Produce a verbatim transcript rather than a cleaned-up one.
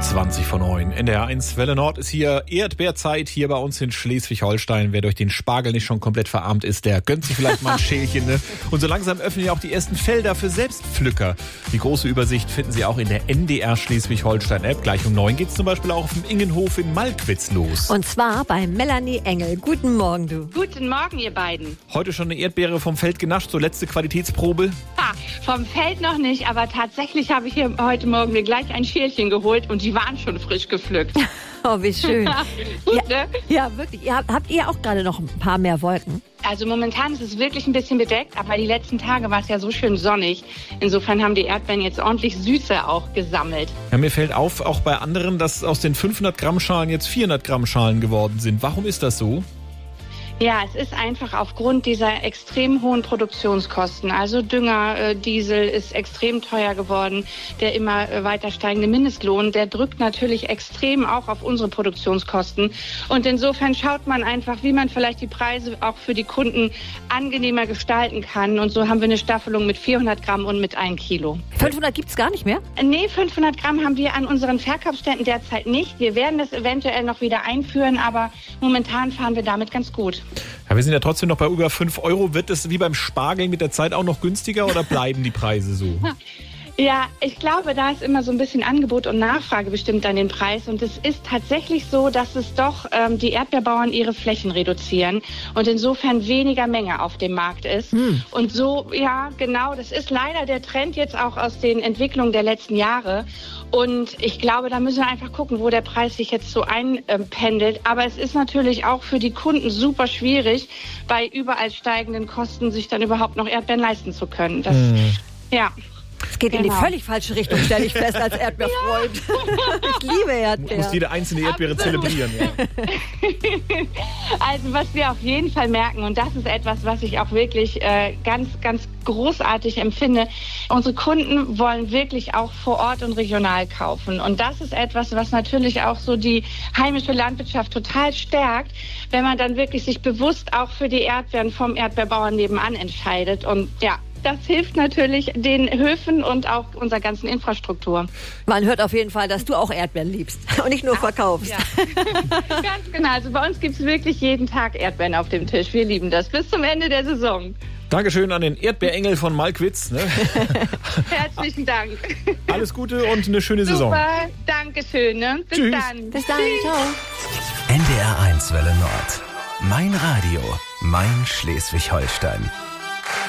zwanzig vor neun. N D R eins Welle Nord ist hier Erdbeerzeit hier bei uns in Schleswig-Holstein. Wer durch den Spargel nicht schon komplett verarmt ist, der gönnt sich vielleicht mal ein Schälchen. Ne? Und so langsam öffnen ja auch die ersten Felder für Selbstpflücker. Die große Übersicht finden Sie auch in der N D R Schleswig-Holstein-App. Gleich um neun geht's zum Beispiel auch auf dem Ingenhof in Malkwitz los. Und zwar bei Melanie Engel. Guten Morgen, du. Guten Morgen, ihr beiden. Heute schon eine Erdbeere vom Feld genascht, so letzte Qualitätsprobe? Ha, vom Feld noch nicht, aber tatsächlich habe ich hier heute Morgen mir gleich ein Schälchen geholt und die waren schon frisch gepflückt. Oh, wie schön. Gut, ja, ne? ja, wirklich. Ihr habt, habt ihr auch gerade noch ein paar mehr Wolken? Also momentan ist es wirklich ein bisschen bedeckt, aber die letzten Tage war es ja so schön sonnig. Insofern haben die Erdbeeren jetzt ordentlich Süße auch gesammelt. Ja, mir fällt auf, auch bei anderen, dass aus den fünfhundert Gramm Schalen jetzt vierhundert Gramm Schalen geworden sind. Warum ist das so? Ja, es ist einfach aufgrund dieser extrem hohen Produktionskosten. Also Dünger, äh, Diesel ist extrem teuer geworden. Der immer äh, weiter steigende Mindestlohn, der drückt natürlich extrem auch auf unsere Produktionskosten. Und insofern schaut man einfach, wie man vielleicht die Preise auch für die Kunden angenehmer gestalten kann. Und so haben wir eine Staffelung mit vierhundert Gramm und mit ein Kilo. fünfhundert gibt's gar nicht mehr? Nee, fünfhundert Gramm haben wir an unseren Verkaufsständen derzeit nicht. Wir werden das eventuell noch wieder einführen, aber momentan fahren wir damit ganz gut. Ja, wir sind ja trotzdem noch bei über fünf Euro. Wird es wie beim Spargel mit der Zeit auch noch günstiger oder bleiben die Preise so? Ja, ich glaube, da ist immer so ein bisschen Angebot und Nachfrage bestimmt an den Preis. Und es ist tatsächlich so, dass es doch ähm, die Erdbeerbauern ihre Flächen reduzieren und insofern weniger Menge auf dem Markt ist. Hm. Und so, ja, genau, das ist leider der Trend jetzt auch aus den Entwicklungen der letzten Jahre. Und ich glaube, da müssen wir einfach gucken, wo der Preis sich jetzt so einpendelt. Aber es ist natürlich auch für die Kunden super schwierig, bei überall steigenden Kosten sich dann überhaupt noch Erdbeeren leisten zu können. Das, hm. ja. Es geht genau in die völlig falsche Richtung, stelle ich fest, als Erdbeerfreund. Ja. Ich liebe Erdbeeren. Muss jede einzelne Erdbeere Absolut. zelebrieren. Ja. Also was wir auf jeden Fall merken, und das ist etwas, was ich auch wirklich äh, ganz, ganz großartig empfinde, unsere Kunden wollen wirklich auch vor Ort und regional kaufen. Und das ist etwas, was natürlich auch so die heimische Landwirtschaft total stärkt, wenn man dann wirklich sich bewusst auch für die Erdbeeren vom Erdbeerbauern nebenan entscheidet. Und ja, das hilft natürlich den Höfen und auch unserer ganzen Infrastruktur. Man hört auf jeden Fall, dass du auch Erdbeeren liebst und nicht nur verkaufst. Ja. Ganz genau. Also bei uns gibt es wirklich jeden Tag Erdbeeren auf dem Tisch. Wir lieben das bis zum Ende der Saison. Dankeschön an den Erdbeerengel von Malkwitz. Ne? Herzlichen Dank. Alles Gute und eine schöne Super. Saison. Dankeschön. Ne? Bis Tschüss. dann. Bis dann. Tschüss. Ciao. N D R eins Welle Nord. Mein Radio. Mein Schleswig-Holstein.